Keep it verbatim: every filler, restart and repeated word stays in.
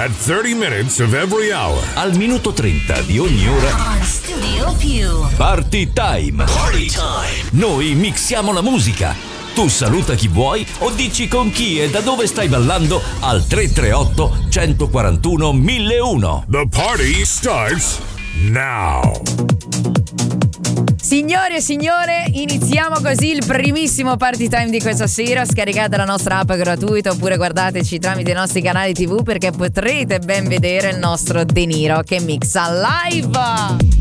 At thirty minutes of every hour. Al minuto trenta di ogni ora. On Studio Più. Party time. Party time. Noi mixiamo la musica. Tu saluta chi vuoi o dici con chi e da dove stai ballando al tre tre otto, uno quattro uno, mille uno. The party starts now. Signore e signore, iniziamo così il primissimo party time di questa sera. Scaricate la nostra app gratuita oppure guardateci tramite i nostri canali tivù perché potrete ben vedere il nostro De Niro che mixa live.